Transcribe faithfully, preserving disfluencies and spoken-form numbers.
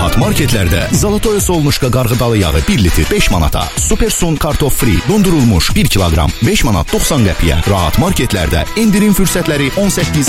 Rahat marketlərdə Zalatoya Solnuşka qarğıdalı yağı bir litr beş manata, Supersun kartof free dondurulmuş bir kiloqram beş manat doxsan qəpiyə. Rahat marketlərdə endirim fürsətləri on səkkiz